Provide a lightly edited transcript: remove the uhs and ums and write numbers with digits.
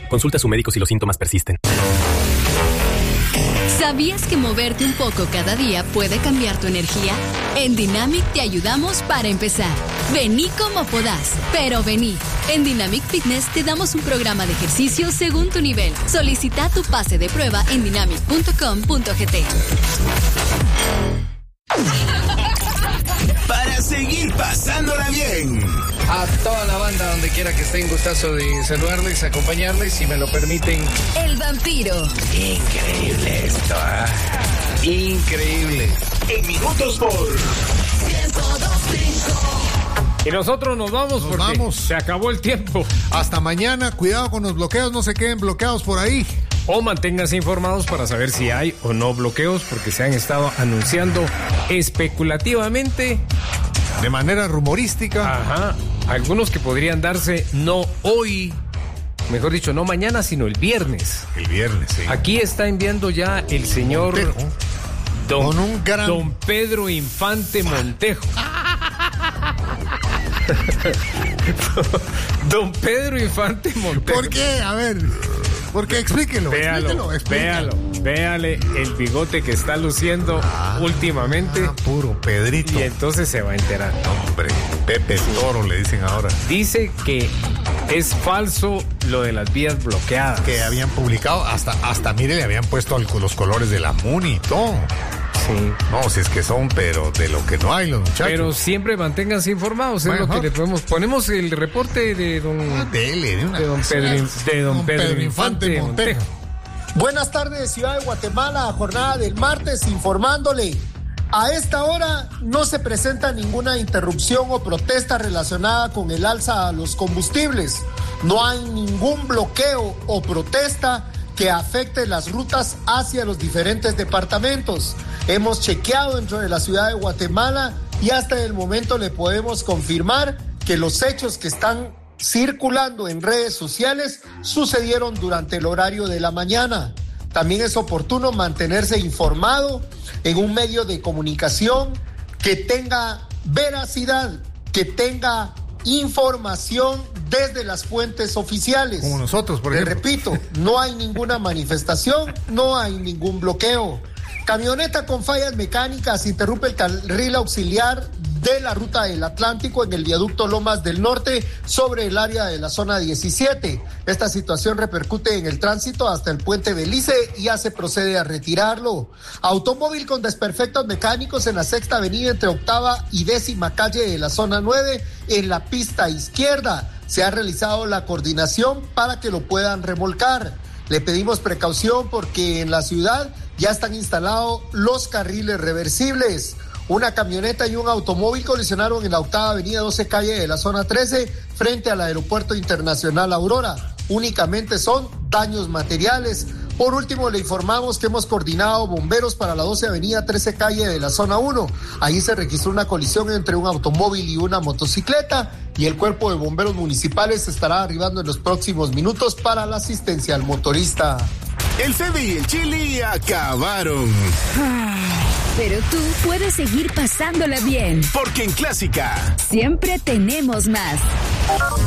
Consulta a su médico si los síntomas persisten. ¿Sabías que moverte un poco cada día puede cambiar tu energía? En Dynamic te ayudamos para empezar. Vení como podás, pero vení. En Dynamic Fitness te damos un programa de ejercicio según tu nivel. Solicita tu pase de prueba en dynamic.com.gt. Para seguir pasándola bien. A toda la banda, donde quiera que estén, gustazo de saludarles, acompañarles, si me lo permiten. El vampiro. Increíble esto, increíble. En minutos por 102.5. Y nosotros nos vamos porque se acabó el tiempo. Hasta mañana, cuidado con los bloqueos, no se queden bloqueados por ahí. O manténganse informados para saber si hay o no bloqueos, porque se han estado anunciando especulativamente. De manera rumorística. Ajá. Algunos que podrían darse no hoy, mejor dicho, no mañana, sino el viernes. El viernes, sí. Aquí está enviando ya el señor Don Pedro Infante Montejo. Don Pedro Infante Montejo. ¿Por qué? A ver, ¿por qué? Explíquelo. Véale el bigote que está luciendo últimamente. Puro Pedrito. Y entonces se va a enterar. Hombre, Pepe Toro le dicen ahora. Dice que es falso lo de las vías bloqueadas. Que habían publicado, hasta mire, le habían puesto los colores de la MUNI y todo. Sí. No, si es que son, pero de lo que no hay los muchachos. Pero siempre manténganse informados, es lo que le ponemos el reporte de don Pedro Infante Montejo. Buenas tardes, Ciudad de Guatemala, jornada del martes, informándole. A esta hora no se presenta ninguna interrupción o protesta relacionada con el alza a los combustibles. No hay ningún bloqueo o protesta que afecte las rutas hacia los diferentes departamentos. Hemos chequeado dentro de la ciudad de Guatemala y hasta el momento le podemos confirmar que los hechos que están circulando en redes sociales sucedieron durante el horario de la mañana. También es oportuno mantenerse informado en un medio de comunicación que tenga veracidad, que tenga información desde las fuentes oficiales. Como nosotros, por ejemplo. Te repito, no hay ninguna manifestación, no hay ningún bloqueo. Camioneta con fallas mecánicas interrumpe el carril auxiliar de la ruta del Atlántico en el viaducto Lomas del Norte sobre el área de la zona 17. Esta situación repercute en el tránsito hasta el puente Belice y ya se procede a retirarlo. Automóvil con desperfectos mecánicos en la Sexta Avenida entre Octava y 10ª calle de la zona 9 en la pista izquierda. Se ha realizado la coordinación para que lo puedan remolcar. Le pedimos precaución porque en la ciudad ya están instalados los carriles reversibles. Una camioneta y un automóvil colisionaron en la Octava Avenida 12 calle de la zona 13 frente al Aeropuerto Internacional Aurora. Únicamente son daños materiales. Por último, le informamos que hemos coordinado bomberos para la 12 Avenida 13 calle de la zona 1. Ahí se registró una colisión entre un automóvil y una motocicleta y el cuerpo de bomberos municipales estará arribando en los próximos minutos para la asistencia al motorista. El Fede y el Chili acabaron. Pero tú puedes seguir pasándola bien. Porque en Clásica siempre tenemos más.